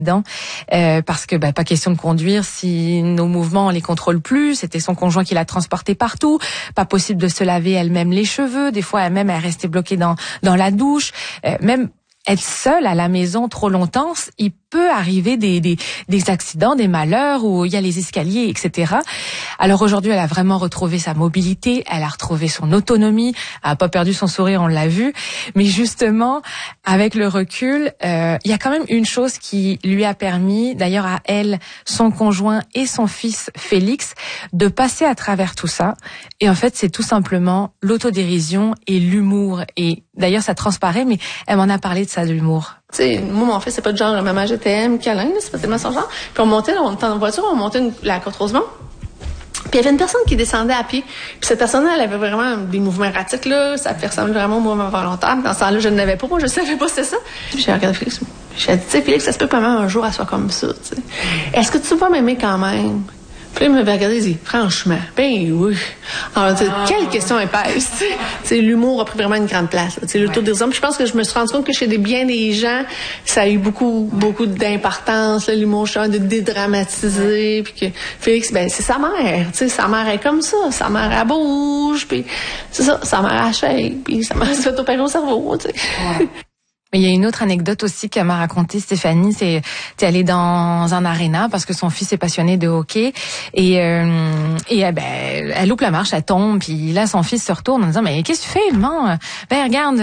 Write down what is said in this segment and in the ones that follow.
parce que pas question de conduire si nos mouvements on les contrôle plus. C'était son conjoint qui l'a transportée partout. Pas possible de se laver elle-même les cheveux. Des fois elle-même elle restait bloquée dans la douche. Même être seule à la maison trop longtemps, il peut arriver des accidents, des malheurs où il y a les escaliers, etc. Alors aujourd'hui, elle a vraiment retrouvé sa mobilité, elle a retrouvé son autonomie, elle a pas perdu son sourire, on l'a vu. Mais justement, avec le recul, il y a quand même une chose qui lui a permis, d'ailleurs à elle, son conjoint et son fils Félix, de passer à travers tout ça. Et en fait, c'est tout simplement l'autodérision et l'humour. Et d'ailleurs, ça transparaît, mais elle m'en a parlé de ça, de l'humour. Tu sais, moi, mon fils, c'est pas du genre maman, je t'aime, câlin, c'est pas tellement son genre. Puis on était en voiture, on montait la côte Rosemont. Puis il y avait une personne qui descendait à pied. Puis cette personne-là, elle avait vraiment des mouvements erratiques, là. Ça ressemblait vraiment au mouvement volontaire. Dans ce temps-là, je ne l'avais pas. Moi, je savais pas c'était ça. Puis j'ai regardé Félix. J'ai dit, tu sais, Félix, ça se peut pas même un jour, elle soit comme ça, tu sais. Est-ce que tu vas m'aimer quand même? Puis là, il m'avait regardé et dit, franchement, ben oui. Alors, quelle question épaisse, tu sais. L'humour a pris vraiment une grande place, tu sais, l'autodérision. Puis je pense que je me suis rendu compte que chez bien des gens, ça a eu beaucoup d'importance, là, l'humour, de dédramatiser. Puis que Félix, c'est sa mère, tu sais, sa mère est comme ça. Sa mère, elle bouge, puis c'est ça, sa mère, elle shake, puis sa mère se fait opérer au cerveau, tu sais. Ouais. Mais il y a une autre anecdote aussi qu'elle m'a racontée, Stéphanie, c'est elle est dans un aréna parce que son fils est passionné de hockey et elle loupe la marche, elle tombe, puis là son fils se retourne en disant mais qu'est-ce que tu fais maman? Regarde,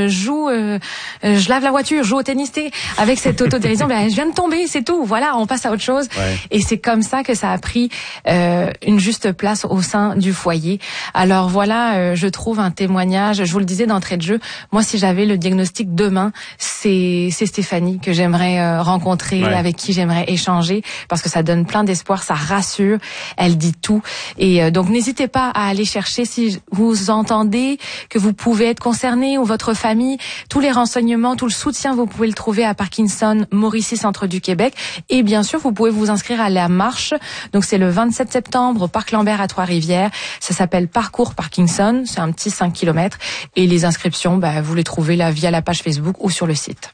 je lave la voiture, je joue au tennis, avec cette autodérision, je viens de tomber, c'est tout. Voilà, on passe à autre chose. Ouais. Et c'est comme ça que ça a pris une juste place au sein du foyer. Alors voilà, je trouve un témoignage, je vous le disais d'entrée de jeu, moi si j'avais le diagnostic demain, c'est Stéphanie que j'aimerais rencontrer, ouais. Avec qui j'aimerais échanger, parce que ça donne plein d'espoir, ça rassure, elle dit tout. Et donc n'hésitez pas à aller chercher si vous entendez que vous pouvez être concerné ou votre famille, tous les renseignements, tout le soutien, vous pouvez le trouver à Parkinson Mauricie Centre du Québec. Et bien sûr, vous pouvez vous inscrire à la marche. Donc c'est le 27 septembre au Parc Lambert à Trois-Rivières. Ça s'appelle Parcours Parkinson, c'est un petit 5 km. Et les inscriptions, vous les trouvez là via la page Facebook ou sur le site.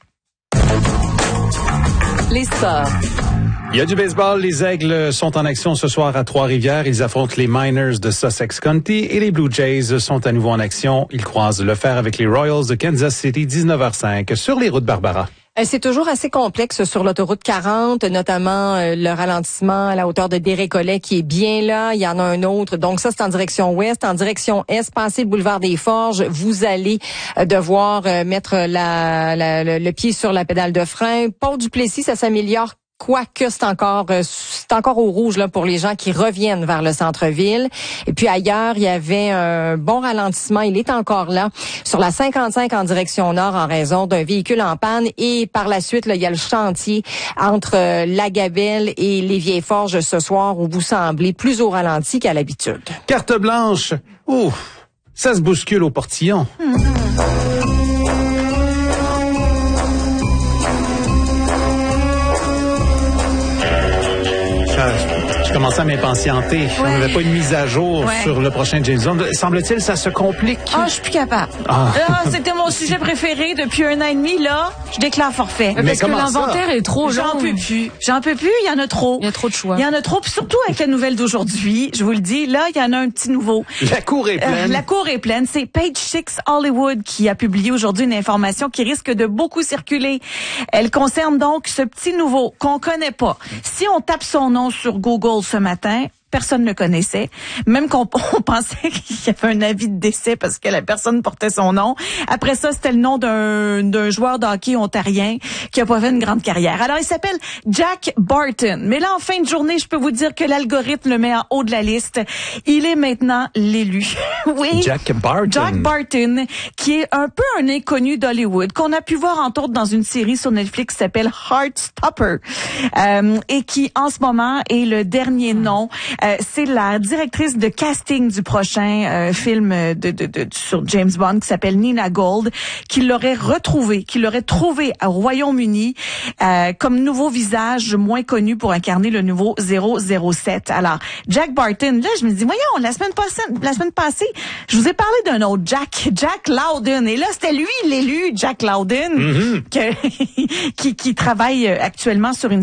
Les sports. Il y a du baseball. Les Aigles sont en action ce soir à Trois-Rivières. Ils affrontent les Miners de Sussex County et les Blue Jays sont à nouveau en action. Ils croisent le fer avec les Royals de Kansas City, 19h05 sur les routes Barbara. C'est toujours assez complexe sur l'autoroute 40, notamment le ralentissement à la hauteur de Desrécollets qui est bien là. Il y en a un autre. Donc ça, c'est en direction ouest. En direction est, passez le boulevard des Forges, vous allez devoir mettre le pied sur la pédale de frein. Port-du-Plessis, ça s'améliore. Quoique c'est encore au rouge là pour les gens qui reviennent vers le centre-ville. Et puis ailleurs, il y avait un bon ralentissement. Il est encore là sur la 55 en direction nord en raison d'un véhicule en panne. Et par la suite, là, il y a le chantier entre la Gabelle et les Vieilles-Forges ce soir où vous semblez plus au ralenti qu'à l'habitude. Carte blanche. Ouf, ça se bouscule au portillon. Je commençais à m'impatienter. Ouais. On n'avait pas une mise à jour sur le prochain James Bond. Semble-t-il, ça se complique. Je suis plus capable. C'était mon sujet préféré depuis 1 an et demi. Là, je déclare forfait. Mais parce que l'inventaire est trop long. J'en peux plus. Il y en a trop. Il y a trop de choix. Il y en a trop. Puis surtout avec la nouvelle d'aujourd'hui, je vous le dis, là, il y en a un petit nouveau. La cour est pleine. La cour est pleine. C'est Page Six Hollywood qui a publié aujourd'hui une information qui risque de beaucoup circuler. Elle concerne donc ce petit nouveau qu'on connaît pas. Si on tape son nom sur Google ce matin, personne ne le connaissait. Même qu'on pensait qu'il y avait un avis de décès parce que la personne portait son nom. Après ça, c'était le nom d'un joueur de hockey ontarien qui a pas fait une grande carrière. Alors, il s'appelle Jack Barton. Mais là, en fin de journée, je peux vous dire que l'algorithme le met en haut de la liste. Il est maintenant l'élu. Oui. Jack Barton. Jack Barton, qui est un peu un inconnu d'Hollywood, qu'on a pu voir entre autres dans une série sur Netflix qui s'appelle Heartstopper, et qui, en ce moment, est le dernier nom C'est la directrice de casting du prochain film sur James Bond qui s'appelle Nina Gold, qui l'aurait trouvé au Royaume-Uni comme nouveau visage moins connu pour incarner le nouveau 007. Alors, Jack Barton, là, je me dis, voyons, la semaine passée, je vous ai parlé d'un autre Jack Lowden. Et là, c'était lui, l'élu Jack Lowden, qui travaille actuellement sur une